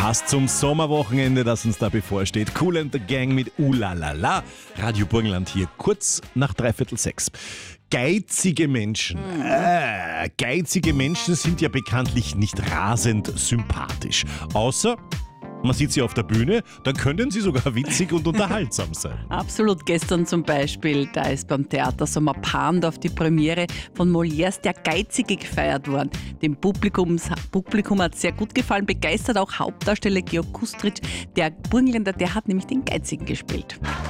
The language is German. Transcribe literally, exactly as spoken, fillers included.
Passt zum Sommerwochenende, das uns da bevorsteht. Kool and the Gang mit Ulalala. Radio Burgenland hier, kurz nach dreiviertel sechs. Geizige Menschen. Äh, geizige Menschen sind ja bekanntlich nicht rasend sympathisch. Außer man sieht sie auf der Bühne, dann können sie sogar witzig und unterhaltsam sein. Absolut. Gestern zum Beispiel, da ist beim Theater Sommer Pandorf die Premiere von Molières Der Geizige gefeiert worden. Dem Publikum, Publikum hat sehr gut gefallen, begeistert auch Hauptdarsteller Georg Kustritsch. Der Burgenländer, der hat nämlich den Geizigen gespielt.